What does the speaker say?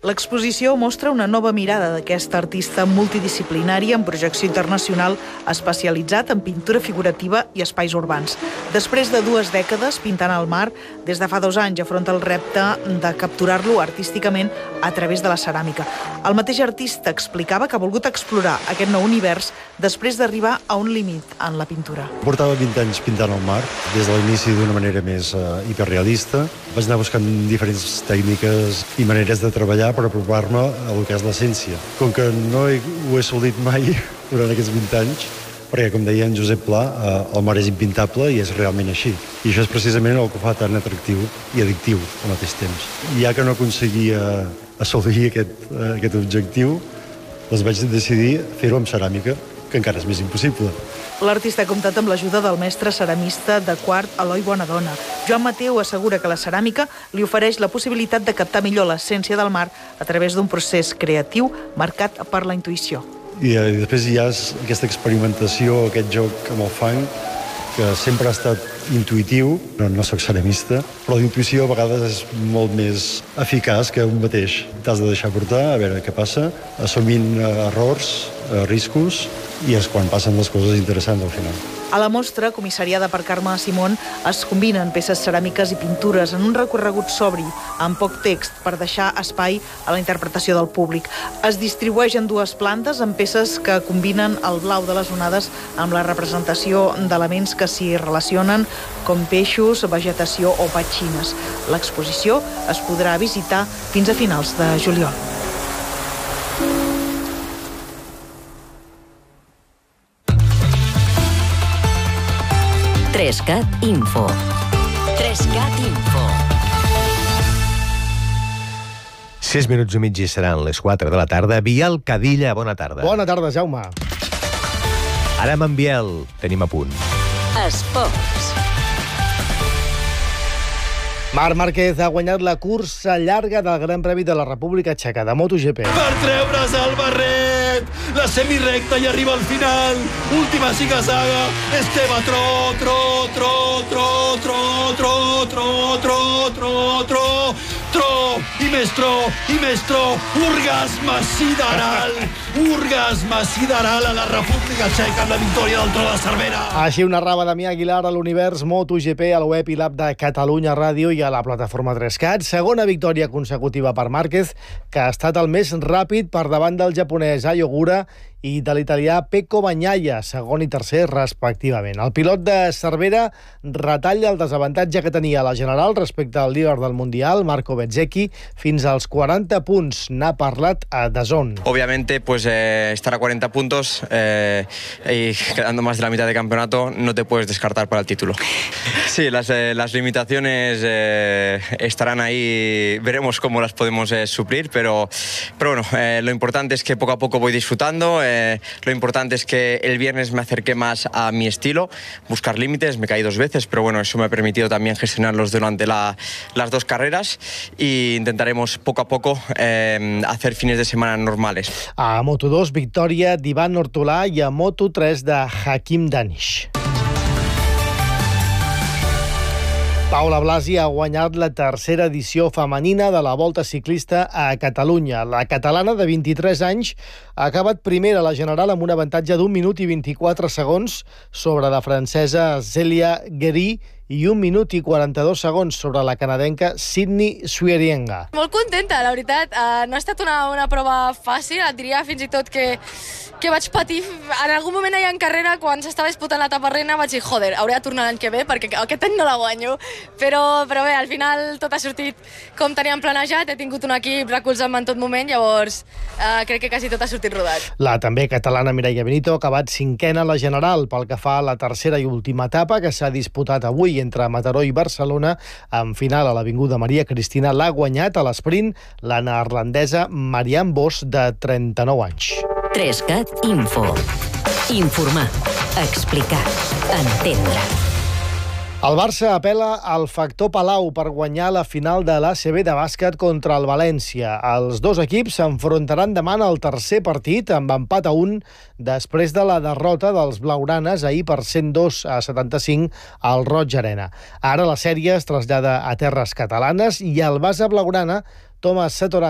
L'exposició mostra una nova mirada d'aquesta artista multidisciplinària amb projecció internacional especialitzat en pintura figurativa i espais urbans. Després de 2 dècades pintant el mar, des de fa 2 anys afronta el repte de capturar-lo artísticament a través de la ceràmica. El mateix artista explicava que ha volgut explorar aquest nou univers després d'arribar a un límit en la pintura. Portava 20 anys pintant el mar, des de l'inici d'una manera més hiperrealista. Vaig anar buscant diferents tècniques i maneres de treballar per apropar-me a lo que és l'essència. Com que no ho he assolit mai durant aquests 20 anys, perquè, com deia en Josep Pla, el mar és impintable i és realment així. I això és precisament el que ho fa tan atractiu i addictiu al mateix temps. I ja que no aconseguia assolir aquest objectiu, doncs vaig decidir fer-ho amb ceràmica, que encara és més impossible. L'artista ha comptat amb l'ajuda del mestre ceramista de quart Eloi Bonadona. Joan Mateu assegura que la ceràmica li ofereix la possibilitat de captar millor l'essència del mar a través d'un procés creatiu marcat per la intuïció. I després hi ha aquesta experimentació, aquest joc amb el fang, que sempre ha estat intuïtiu. No soc ceramista, però la intuïció a vegades és molt més eficaç que un mateix. T'has de deixar portar, a veure què passa, assumint errors, riscos, i és quan passen les coses interessants al final. A la mostra, comissariada per Carme Simón, es combinen peces ceràmiques i pintures en un recorregut sobri, amb poc text, per deixar espai a la interpretació del públic. Es distribueix en 2 plantes amb peces que combinen el blau de les onades amb la representació d'elements que s'hi relacionen, com peixos, vegetació o petxines. L'exposició es podrà visitar fins a finals de juliol. Trescat Info. Trescat Info. 6 minuts i mig i seran les 4 de la tarda. Biel Cadilla, bona tarda. Bona tarda, Jaume. Ara amb en Biel tenim a punt. Esports. Marc Márquez ha guanyat la cursa llarga del Gran Premi de la República Txeca de MotoGP. Per treure's el barret, la semirecta i arriba al final. Última ziga-zaga, Esteve i més tro, orgasme sideral a la República Txeca amb la victòria del Tro de Cervera. Així ho narrava Damià Aguilar a l'univers MotoGP, al web i l'app de Catalunya Ràdio i a la plataforma 3CAT. Segona victòria consecutiva per Márquez, que ha estat el més ràpid per davant del japonès Ai Ogura i de l'italià Pecco Bagnaia, segon i tercer respectivament. El pilot de Cervera retalla el desavantatge que tenia la general respecte al líder del Mundial, Marco Bezzecchi, fins als 40 punts. N'ha parlat a DAZN. Obviamente, pues estar a 40 puntos y quedando más de la mitad de campeonato, no te puedes descartar para el título. Sí, las limitaciones estarán ahí, veremos cómo las podemos suplir, pero bueno, lo importante es que poco a poco voy disfrutando. Lo importante es que el viernes me acerqué más a mi estilo, buscar límites, me caí 2 veces, pero bueno, eso me ha permitido también gestionarlos durante las 2 carreras y intentaremos poco a poco hacer fines de semana normales. A Moto2, victòria d'Ivan Ortolà i a Moto3 de Hakim Danish. Paula Blasi ha guanyat la 3a edició femenina de la Volta Ciclista a Catalunya. La catalana, de 23 anys, ha acabat primera a la general amb un avantatge d'1 minut i 24 segons sobre la francesa Célia Guéry i 1 minut i 42 segons sobre la canadenca Sydney Swieringa. Molt contenta, la veritat. No ha estat una prova fàcil, et diria fins i tot que vaig patir. En algun moment allà en carrera, quan s'estava disputant l'etapa reina, vaig dir, joder, hauré de tornar l'any que ve perquè aquest any no la guanyo. Però bé, al final tot ha sortit com teníem planejat, he tingut un equip recolzant-me en tot moment, llavors crec que quasi tot ha sortit rodat. La també catalana Mireia Benito ha acabat 5a a la general pel que fa a la 3a i última etapa que s'ha disputat avui entre Mataró i Barcelona. En final a l'Avinguda Maria Cristina l'ha guanyat a l'esprint la neerlandesa Marianne Vos, de 39 anys. 3CAT Info. Informar, explicar, entendre. El Barça apela al factor Palau per guanyar la final de l'ACB de bàsquet contra el València. Els 2 equips s'enfrontaran demà al 3è partit amb empat a 1 després de la derrota dels blaugranes ahir per 102-75 al Roig Arena. Ara la sèrie es trasllada a terres catalanes i el base blaugrana Thomas Satoran